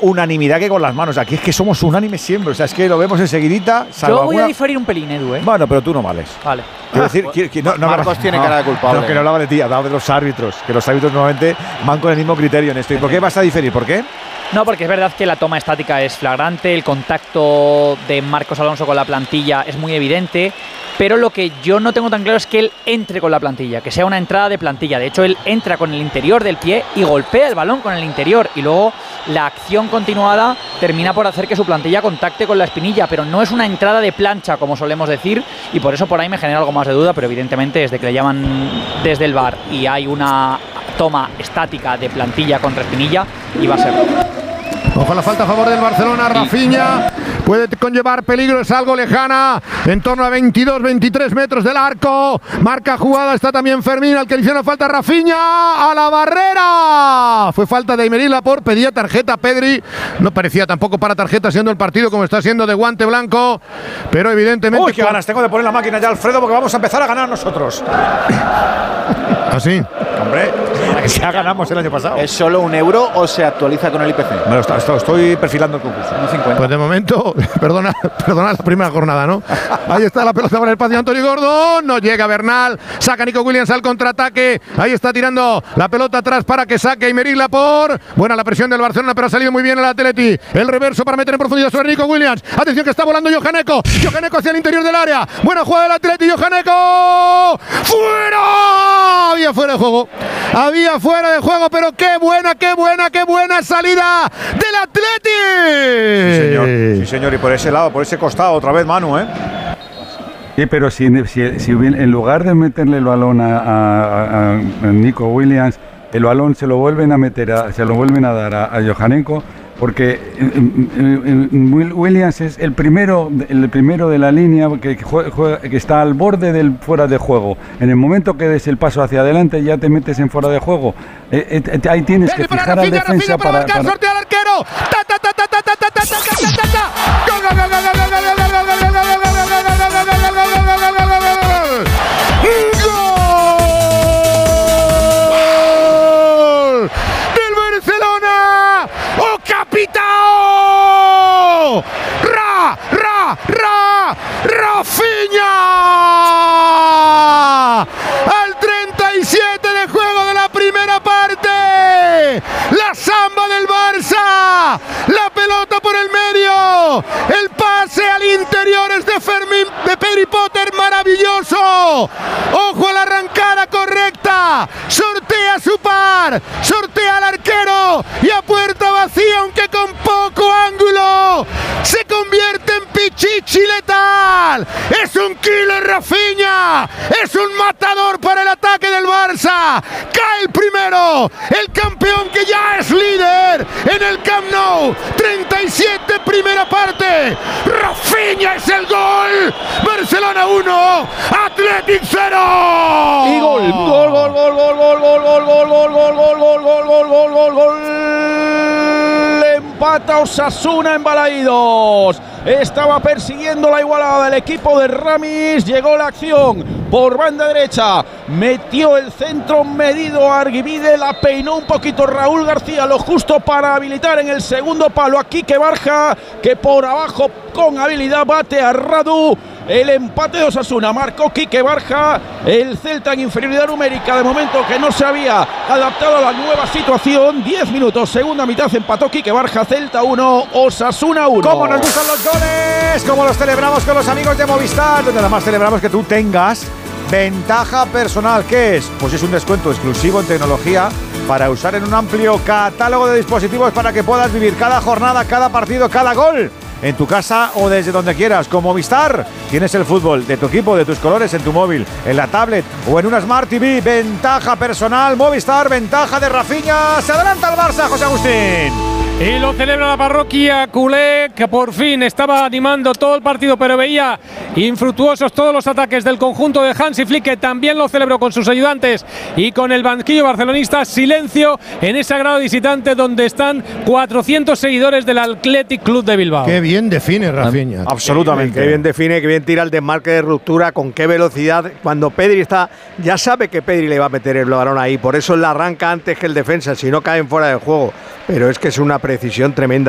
unanimidad que con las manos. Aquí es que somos unánimes siempre. O sea, es que lo vemos enseguidita. Yo voy a diferir un pelín, Edu, ¿eh? Bueno, pero tú no vales. Vale. Quiero decir, Marcos tiene cara de culpable. No, que no hablaba de ti, hablaba de los árbitros. Que los árbitros normalmente van con el mismo criterio en esto. ¿Y por qué vas a diferir? ¿Por qué? No, porque es verdad que la toma estática es flagrante, el contacto de Marcos Alonso con la plantilla es muy evidente, pero lo que yo no tengo tan claro es que él entre con la plantilla, que sea una entrada de plantilla. De hecho, él entra con el interior del pie y golpea el balón con el interior, y luego la acción continuada termina por hacer que su plantilla contacte con la espinilla, pero no es una entrada de plancha, como solemos decir, y por eso por ahí me genera algo más de duda, pero evidentemente desde que le llaman desde el VAR y hay una toma estática de plantilla contra espinilla, iba a ser. Ojo, la falta a favor del Barcelona. Rafinha puede conllevar peligro, es algo lejana, en torno a 22-23 metros del arco. Marca jugada, está también Fermín, al que le hicieron falta. Rafinha a la barrera. Fue falta de Aymeric Laporte, pedía tarjeta Pedri. No parecía tampoco para tarjeta, siendo el partido como está siendo de guante blanco, pero evidentemente… Uy, qué ganas tengo de poner la máquina ya, Alfredo, porque vamos a empezar a ganar nosotros. ¿Así? Hombre, ya ganamos el año pasado. ¿Es solo €1 o se actualiza con el IPC? Bueno, estoy perfilando el concurso. 1,50. Pues de momento, perdona la primera jornada, ¿no? Ahí está la pelota por el espacio de Anthony Gordon, no llega Bernal, saca Nico Williams al contraataque, ahí está tirando la pelota atrás para que saque Aymeric Laporte. Buena la presión del Barcelona, pero ha salido muy bien el Atleti. El reverso para meter en profundidad sobre Nico Williams. Atención que está volando Johaneko hacia el interior del área. Buena jugada del Atleti, Johaneko. ¡Fuera! Había fuera de juego, pero qué buena salida del Atleti. Sí, señor, y por ese lado, por ese costado, otra vez Manu, ¿eh? Sí, pero si en lugar de meterle el balón a Nico Williams, el balón se lo vuelven a dar a Johaneko, porque Williams es el primero de la línea que está al borde del fuera de juego. En el momento que des el paso hacia adelante ya te metes en fuera de juego. Ahí tienes que fijar al defensa para sortea al arquero. ¡Capitao! ¡Rafinha! Al 37 de juego de la primera parte. La samba del Barça. La pelota por el medio. El pase al interior es de Fermín, de Pedri Potter, maravilloso. Ojo a la arrancada correcta. Sortea su par. Sortea al arquero. Y a puerta vacía, aunque con poco ángulo, se convierte en pichichi letal. Es un killer Rafinha. Es un matador para el ataque del Barça. Cae el primero. El campeón que ya es líder en el Camp Nou. 37 primera parte. Rafinha es el gol. Barcelona 1, Athletic 0. Y gol. Empata Osasuna en Balaídos. Estaba persiguiendo la igualada del equipo de Ramis. Llegó la acción por banda derecha. Metió el centro medido a Arguibide. La peinó un poquito Raúl García. Lo justo para habilitar en el segundo palo a Quique Barja, que por abajo con habilidad bate a Radu. El empate de Osasuna marcó Quique Barja. El Celta en inferioridad numérica, de momento que no se había adaptado a la nueva situación. 10 minutos, segunda mitad, empató Quique Barja. Celta 1, Osasuna 1. ¿Cómo nos gustan los goles? ¿Cómo los celebramos con los amigos de Movistar? Donde además celebramos que tú tengas ventaja personal. ¿Qué es? Pues es un descuento exclusivo en tecnología para usar en un amplio catálogo de dispositivos para que puedas vivir cada jornada, cada partido, cada gol en tu casa o desde donde quieras. Con Movistar tienes el fútbol de tu equipo, de tus colores, en tu móvil, en la tablet o en una Smart TV. Ventaja personal Movistar, ventaja de Rafinha. Se adelanta el Barça, José Agustín. Y lo celebra la parroquia culé, que por fin estaba animando todo el partido, pero veía infructuosos todos los ataques del conjunto de Hansi Flick, que también lo celebró con sus ayudantes y con el banquillo barcelonista. Silencio en ese agrado visitante donde están 400 seguidores del Athletic Club de Bilbao. Qué bien define Rafinha. Absolutamente. Qué bien define, qué bien tira el desmarque de ruptura, con qué velocidad. Cuando Pedri está, ya sabe que Pedri le va a meter el balón ahí, por eso la arranca antes que el defensa, si no caen fuera de juego. Pero es que es una precisión tremenda.